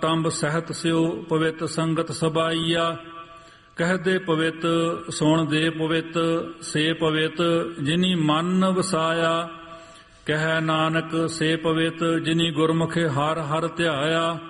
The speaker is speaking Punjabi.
ਟੰਬ ਸਹਿਤ ਸਿਓ ਪਵਿੱਤ ਸੰਗਤ ਸਬਾਈਆ। ਕਹਿਦੇ ਪਵਿੱਤ ਸੁਣ ਦੇ ਪਵਿੱਤ ਸੇ ਪਵਿੱਤ ਜਿਨੀ ਮਨ ਵਸਾਇਆ। ਕਹਿ ਨਾਨਕ ਸੇ ਪਵਿੱਤ ਜਿਨੀ ਗੁਰਮੁਖੇ ਹਰ ਹਰ ਧਿਆਇਆ।